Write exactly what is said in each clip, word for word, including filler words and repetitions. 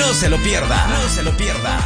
No se lo pierda, no se lo pierda.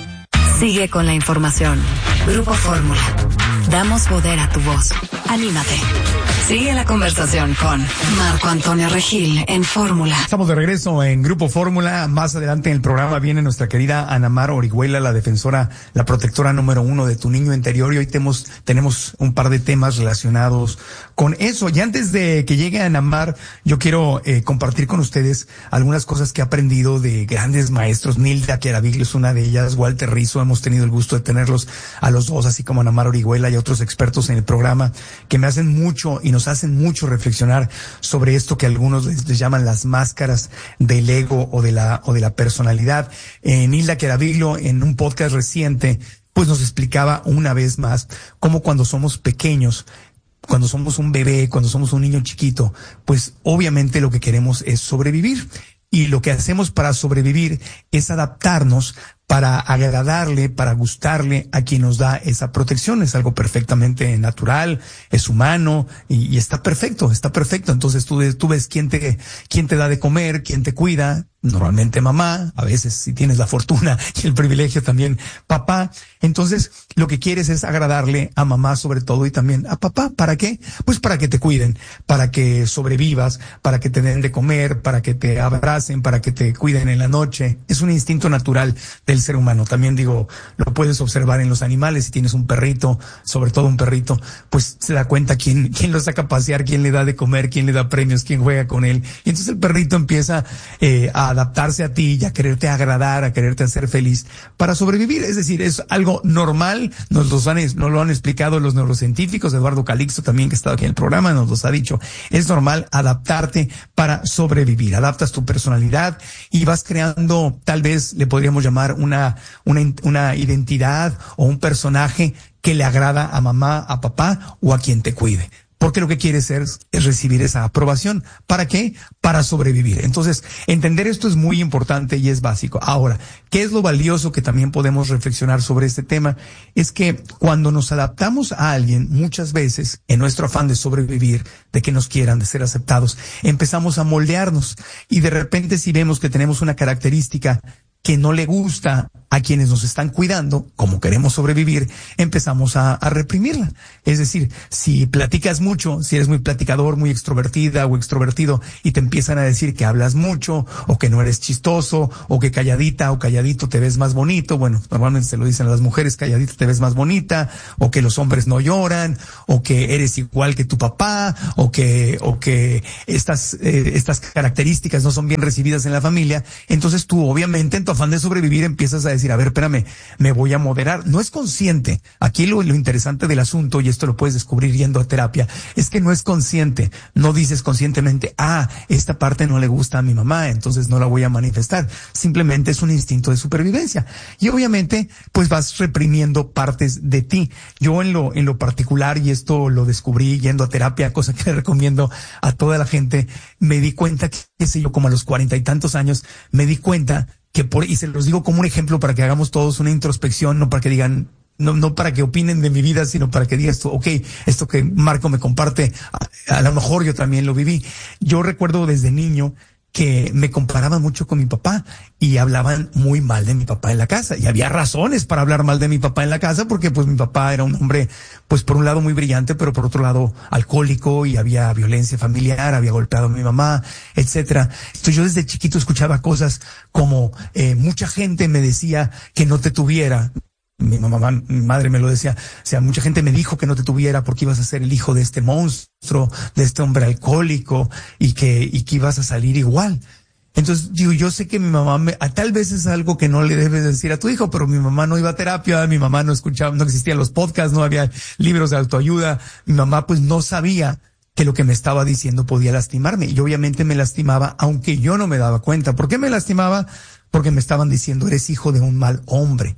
Sigue con la información. Grupo Fórmula. Damos poder a tu voz. Anímate. Sigue la conversación con Marco Antonio Regil en Fórmula. Estamos de regreso en Grupo Fórmula. Más adelante en el programa viene nuestra querida Ana Mar Orihuela, la defensora, la protectora número uno de tu niño interior. Y hoy tenemos, tenemos un par de temas relacionados con eso. Y antes de que llegue Ana Mar, yo quiero eh, compartir con ustedes algunas cosas que he aprendido de grandes maestros. Nilda Chiaraviglio es una de ellas, Walter Rizzo. Hemos tenido el gusto de tenerlos a los dos, así como Ana Mar Orihuela y otros expertos en el programa que me hacen mucho y nos hacen mucho reflexionar sobre esto que algunos les, les llaman las máscaras del ego o de la o de la personalidad. Eh, Nilda Chiaraviglio, en un podcast reciente, pues nos explicaba una vez más cómo cuando somos pequeños, cuando somos un bebé, cuando somos un niño chiquito, pues obviamente lo que queremos es sobrevivir. Y lo que hacemos para sobrevivir es adaptarnos para agradarle, para gustarle a quien nos da esa protección. Es algo perfectamente natural, es humano y, y está perfecto, está perfecto. Entonces tú, tú ves quién te, quién te da de comer, quién te cuida. Normalmente mamá, a veces si tienes la fortuna y el privilegio también papá. Entonces lo que quieres es agradarle a mamá sobre todo y también a papá. ¿Para qué? Pues para que te cuiden, para que sobrevivas, para que te den de comer, para que te abracen, para que te cuiden en la noche. Es un instinto natural del ser humano. También digo, lo puedes observar en los animales. Si tienes un perrito, sobre todo un perrito, pues se da cuenta quién, quién lo saca a pasear, quién le da de comer, quién le da premios, quién juega con él. Y entonces el perrito empieza eh, a adaptarse a ti y a quererte agradar, a quererte hacer feliz para sobrevivir. Es decir, es algo normal. Nos, los han, nos lo han explicado los neurocientíficos. Eduardo Calixto también, que ha estado aquí en el programa, nos los ha dicho. Es normal adaptarte para sobrevivir. Adaptas tu personalidad y vas creando, tal vez le podríamos llamar una, una, una identidad o un personaje que le agrada a mamá, a papá o a quien te cuide. Porque lo que quieres es, es recibir esa aprobación. ¿Para qué? Para sobrevivir. Entonces, entender esto es muy importante y es básico. Ahora, ¿qué es lo valioso que también podemos reflexionar sobre este tema? Es que cuando nos adaptamos a alguien, muchas veces, en nuestro afán de sobrevivir, de que nos quieran, de ser aceptados, empezamos a moldearnos. Y de repente, si vemos que tenemos una característica que no le gusta a quienes nos están cuidando, como queremos sobrevivir, empezamos a, a reprimirla. Es decir, si platicas mucho, si eres muy platicador, muy extrovertida o extrovertido, y te empiezan a decir que hablas mucho, o que no eres chistoso, o que calladita o calladito te ves más bonito, bueno, normalmente se lo dicen a las mujeres, calladita te ves más bonita, o que los hombres no lloran, o que eres igual que tu papá, o que, o que estas, eh, estas características no son bien recibidas en la familia, entonces tú obviamente en tu afán de sobrevivir empiezas a decir, a ver, espérame, me voy a moderar. No es consciente. Aquí lo, lo interesante del asunto, y esto lo puedes descubrir yendo a terapia, es que no es consciente. No dices conscientemente, ah, esta parte no le gusta a mi mamá, entonces no la voy a manifestar. Simplemente es un instinto de supervivencia. Y obviamente, pues vas reprimiendo partes de ti. Yo en lo, en lo particular, y esto lo descubrí yendo a terapia, cosa que le recomiendo a toda la gente, me di cuenta que, qué sé yo, como a los cuarenta y tantos años, me di cuenta que por, y se los digo como un ejemplo para que hagamos todos una introspección, no para que digan, no, no para que opinen de mi vida, sino para que digas tú, ok, esto que Marco me comparte, a, a lo mejor yo también lo viví. Yo recuerdo desde niño que me comparaban mucho con mi papá y hablaban muy mal de mi papá en la casa. Y había razones para hablar mal de mi papá en la casa porque pues mi papá era un hombre, pues por un lado muy brillante, pero por otro lado alcohólico, y había violencia familiar, había golpeado a mi mamá, etcétera. Entonces yo desde chiquito escuchaba cosas como, eh, mucha gente me decía que no te tuviera. Mi mamá, mi madre me lo decía, o sea, mucha gente me dijo que no te tuviera porque ibas a ser el hijo de este monstruo, de este hombre alcohólico, y que, y que ibas a salir igual. Entonces, digo, yo sé que mi mamá, me, tal vez es algo que no le debes decir a tu hijo, pero mi mamá no iba a terapia, mi mamá no escuchaba, no existían los podcasts, no había libros de autoayuda, mi mamá pues no sabía que lo que me estaba diciendo podía lastimarme, y obviamente me lastimaba, aunque yo no me daba cuenta. ¿Por qué me lastimaba? Porque me estaban diciendo, eres hijo de un mal hombre.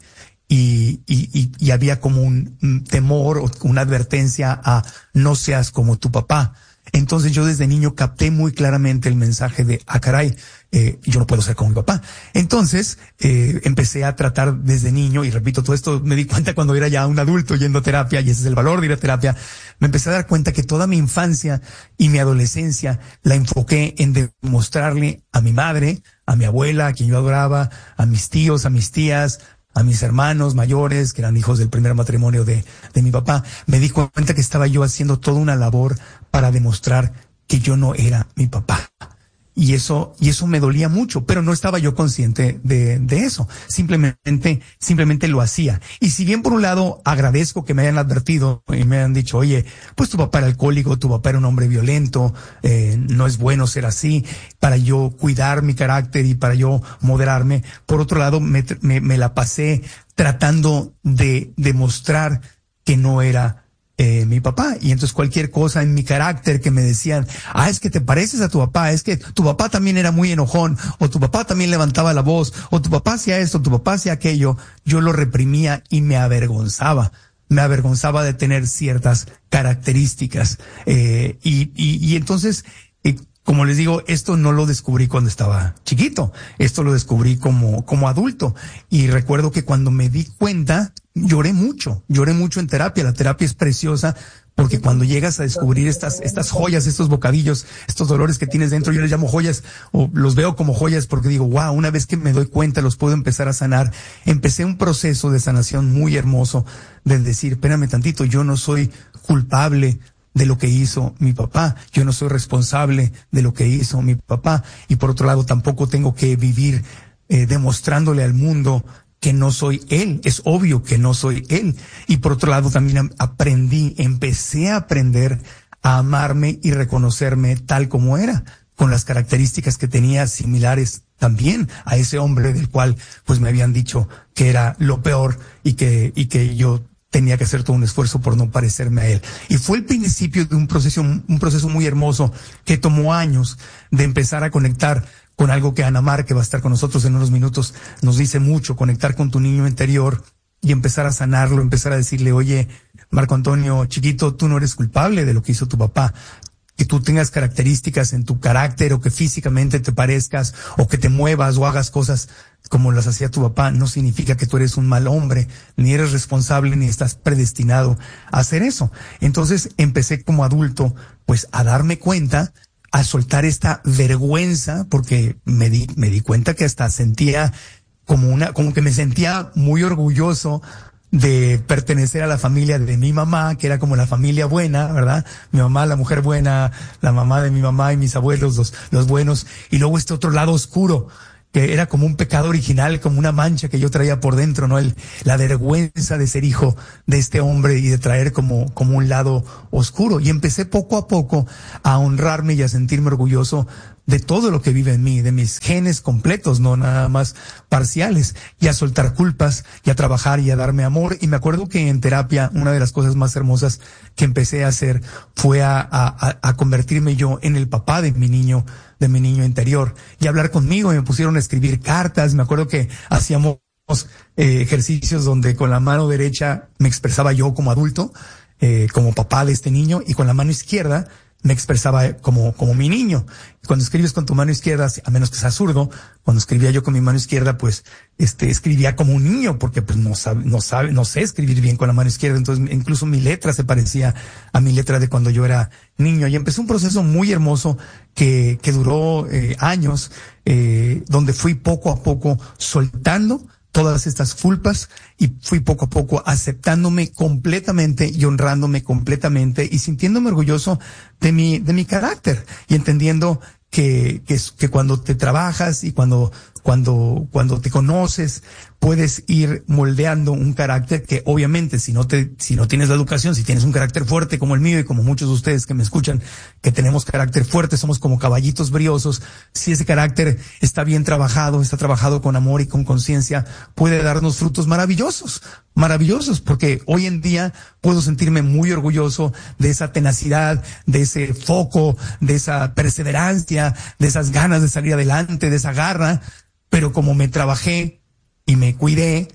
Y, y, y, y había como un, un temor o una advertencia a no seas como tu papá. Entonces yo desde niño capté muy claramente el mensaje de, ah, caray, eh, yo no puedo ser como mi papá. Entonces, eh, empecé a tratar desde niño, y repito, todo esto me di cuenta cuando era ya un adulto yendo a terapia, y ese es el valor de ir a terapia. Me empecé a dar cuenta que toda mi infancia y mi adolescencia la enfoqué en demostrarle a mi madre, a mi abuela, a quien yo adoraba, a mis tíos, a mis tías, a mis hermanos mayores, que eran hijos del primer matrimonio de, de mi papá. Me di cuenta que estaba yo haciendo toda una labor para demostrar que yo no era mi papá. Y eso, y eso me dolía mucho, pero no estaba yo consciente de, de eso. Simplemente, simplemente lo hacía. Y si bien por un lado agradezco que me hayan advertido y me hayan dicho, oye, pues tu papá era alcohólico, tu papá era un hombre violento, eh, no es bueno ser así, para yo cuidar mi carácter y para yo moderarme. Por otro lado, me, me, me la pasé tratando de demostrar que no era Eh, mi papá, y entonces cualquier cosa en mi carácter que me decían, ah, es que te pareces a tu papá, es que tu papá también era muy enojón, o tu papá también levantaba la voz, o tu papá hacía esto, tu papá hacía aquello, yo lo reprimía y me avergonzaba, me avergonzaba de tener ciertas características, eh, y, y, y entonces, eh, como les digo, esto no lo descubrí cuando estaba chiquito, esto lo descubrí como, como adulto, y recuerdo que cuando me di cuenta, lloré mucho, lloré mucho en terapia. La terapia es preciosa porque cuando llegas a descubrir estas, estas joyas, estos bocadillos, estos dolores que tienes dentro, yo les llamo joyas, o los veo como joyas porque digo, wow, una vez que me doy cuenta los puedo empezar a sanar. Empecé un proceso de sanación muy hermoso de decir, espérame tantito, yo no soy culpable de lo que hizo mi papá, yo no soy responsable de lo que hizo mi papá, y por otro lado tampoco tengo que vivir eh, demostrándole al mundo que no soy él, es obvio que no soy él. Y por otro lado también aprendí, empecé a aprender a amarme y reconocerme tal como era, con las características que tenía similares también a ese hombre del cual pues me habían dicho que era lo peor y que, y que yo tenía que hacer todo un esfuerzo por no parecerme a él. Y fue el principio de un proceso, un proceso muy hermoso que tomó años de empezar a conectar con algo que Ana Mar, que va a estar con nosotros en unos minutos, nos dice mucho, conectar con tu niño interior y empezar a sanarlo, empezar a decirle, oye, Marco Antonio, chiquito, tú no eres culpable de lo que hizo tu papá. Que tú tengas características en tu carácter o que físicamente te parezcas o que te muevas o hagas cosas como las hacía tu papá, no significa que tú eres un mal hombre, ni eres responsable, ni estás predestinado a hacer eso. Entonces empecé como adulto, pues a darme cuenta, a soltar esta vergüenza, porque me di, me di cuenta que hasta sentía como una, como que me sentía muy orgulloso de pertenecer a la familia de mi mamá, que era como la familia buena, ¿verdad? Mi mamá, la mujer buena, la mamá de mi mamá y mis abuelos, los, los buenos, y luego este otro lado oscuro, que era como un pecado original, como una mancha que yo traía por dentro, ¿no? El, la vergüenza de ser hijo de este hombre y de traer como, como un lado oscuro. Y empecé poco a poco a honrarme y a sentirme orgulloso de todo lo que vive en mí, de mis genes completos, no nada más parciales, y a soltar culpas, y a trabajar y a darme amor. Y me acuerdo que en terapia una de las cosas más hermosas que empecé a hacer fue a, a, a convertirme yo en el papá de mi niño, de mi niño interior, y hablar conmigo, y me pusieron a escribir cartas. Me acuerdo que hacíamos eh, ejercicios donde con la mano derecha me expresaba yo como adulto, eh, como papá de este niño, y con la mano izquierda me expresaba como, como mi niño. Cuando escribes con tu mano izquierda, a menos que seas zurdo, cuando escribía yo con mi mano izquierda, pues, este, escribía como un niño, porque pues no sabe, no sabe, no sé escribir bien con la mano izquierda. Entonces, incluso mi letra se parecía a mi letra de cuando yo era niño. Y empezó un proceso muy hermoso que, que duró, eh, años, eh, donde fui poco a poco soltando todas estas culpas y fui poco a poco aceptándome completamente y honrándome completamente y sintiéndome orgulloso de mi, de mi carácter y entendiendo que, que, que cuando te trabajas y cuando, cuando, cuando te conoces, puedes ir moldeando un carácter que obviamente si no te, si no tienes la educación, si tienes un carácter fuerte como el mío y como muchos de ustedes que me escuchan, que tenemos carácter fuerte, somos como caballitos briosos, si ese carácter está bien trabajado, está trabajado con amor y con conciencia, puede darnos frutos maravillosos, maravillosos, porque hoy en día puedo sentirme muy orgulloso de esa tenacidad, de ese foco, de esa perseverancia, de esas ganas de salir adelante, de esa garra, pero como me trabajé y me cuidé,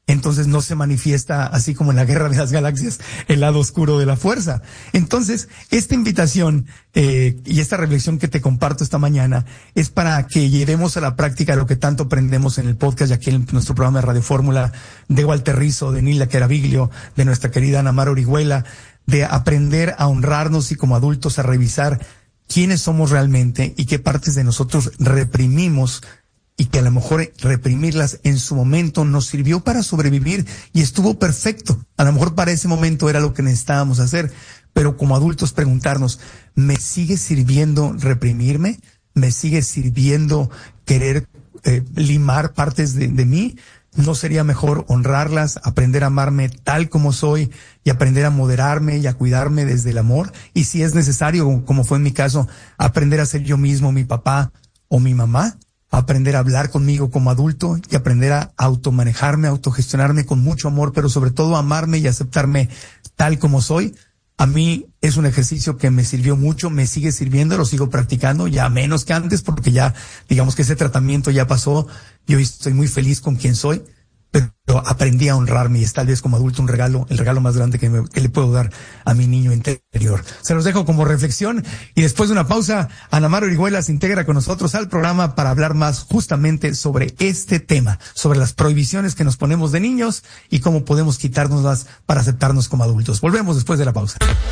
entonces no se manifiesta, así como en la Guerra de las Galaxias, el lado oscuro de la fuerza. Entonces, esta invitación eh, y esta reflexión que te comparto esta mañana es para que llevemos a la práctica lo que tanto aprendemos en el podcast y aquí en nuestro programa de Radio Fórmula, de Walter Rizzo, de Nila Queraviglio, de nuestra querida Ana Mar Orihuela, de aprender a honrarnos y como adultos a revisar quiénes somos realmente y qué partes de nosotros reprimimos, y que a lo mejor reprimirlas en su momento nos sirvió para sobrevivir y estuvo perfecto. A lo mejor para ese momento era lo que necesitábamos hacer, pero como adultos preguntarnos, ¿me sigue sirviendo reprimirme? ¿Me sigue sirviendo querer eh, limar partes de, de mí? ¿No sería mejor honrarlas, aprender a amarme tal como soy y aprender a moderarme y a cuidarme desde el amor? Y si es necesario, como fue en mi caso, aprender a ser yo mismo mi papá o mi mamá, aprender a hablar conmigo como adulto y aprender a automanejarme, autogestionarme con mucho amor, pero sobre todo amarme y aceptarme tal como soy. A mí es un ejercicio que me sirvió mucho, me sigue sirviendo, lo sigo practicando, ya menos que antes, porque ya, digamos que ese tratamiento ya pasó, y hoy estoy muy feliz con quien soy, pero aprendí a honrarme y es tal vez como adulto un regalo, el regalo más grande que, me, que le puedo dar a mi niño interior. Se los dejo como reflexión y después de una pausa, Ana Mar Orihuela se integra con nosotros al programa para hablar más justamente sobre este tema, sobre las prohibiciones que nos ponemos de niños y cómo podemos quitárnoslas para aceptarnos como adultos. Volvemos después de la pausa.